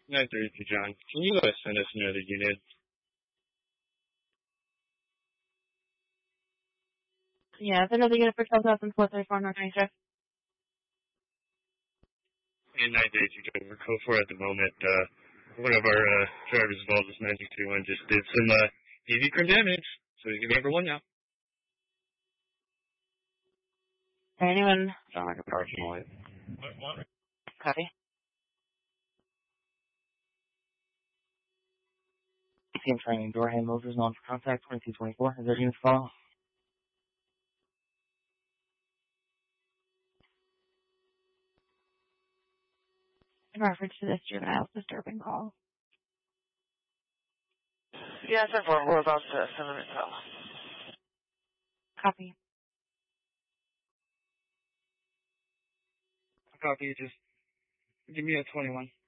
932, John. Can you send us another unit? Yeah, it's another unit for 12,434 North Main Drive. And 932, John. We're code 4 at the moment. One of our drivers involved with 931 just did some heavy crim damage, so he's gonna be number 1 now. Anyone? Sound like a parking lot. What? Copy. Team training, door handles is on for contact 2224. Is there units follow? In reference to this juvenile's disturbing call. Yeah, 10-4, we're about to send them info. Copy. Copy, just give me a 21.